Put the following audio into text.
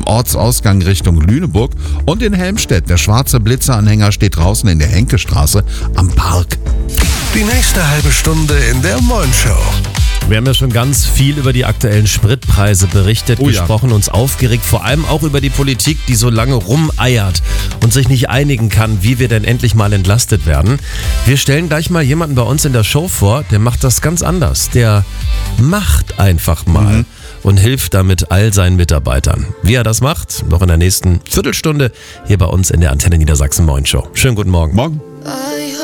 Ortsausgang Richtung Lüneburg und in Helmstedt. Der schwarze Blitzeranhänger steht draußen in der Henkestraße am Park. Die nächste halbe Stunde in der Moin Show. Wir haben ja schon ganz viel über die aktuellen Spritpreise berichtet, gesprochen, uns aufgeregt, vor allem auch über die Politik, die so lange rumeiert und sich nicht einigen kann, wie wir denn endlich mal entlastet werden. Wir stellen gleich mal jemanden bei uns in der Show vor, der macht das ganz anders. Der macht einfach mal und hilft damit all seinen Mitarbeitern. Wie er das macht, noch in der nächsten Viertelstunde hier bei uns in der Antenne Niedersachsen Moin Show. Schönen guten Morgen. Morgen.